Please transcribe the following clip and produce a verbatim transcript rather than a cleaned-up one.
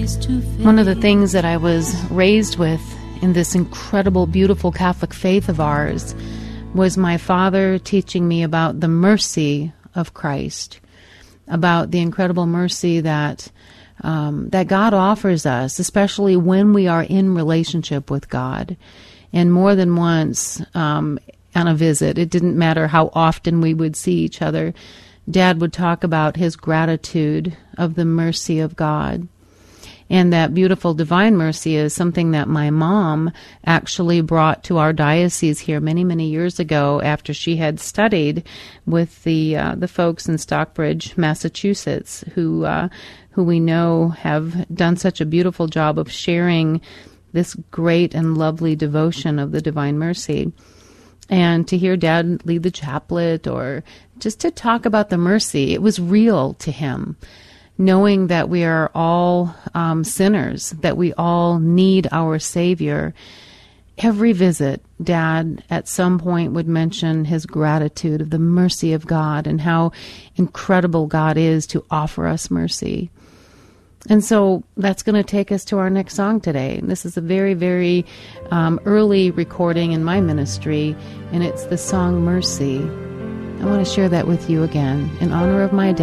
One of the things that I was raised with in this incredible, beautiful Catholic faith of ours was my father teaching me about the mercy of Christ, about the incredible mercy that um, that God offers us, especially when we are in relationship with God. And more than once um, on a visit, it didn't matter how often we would see each other, Dad would talk about his gratitude of the mercy of God. And that beautiful divine mercy is something that my mom actually brought to our diocese here many, many years ago after she had studied with the uh, the folks in Stockbridge, Massachusetts, who uh, who we know have done such a beautiful job of sharing this great and lovely devotion of the divine mercy. And to hear Dad lead the chaplet or just to talk about the mercy, it was real to him. Knowing that we are all um, sinners, that we all need our Savior. Every visit, Dad at some point would mention his gratitude of the mercy of God and how incredible God is to offer us mercy. And so that's going to take us to our next song today. This is a very, very um, early recording in my ministry, and it's the song Mercy. I want to share that with you again in honor of my dad.